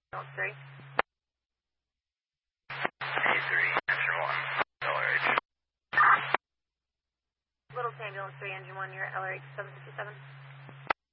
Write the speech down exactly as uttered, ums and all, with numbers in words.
three. A three, engine one, L R H. Little Ambulance three, engine one, you're at L R H seven fifty-seven.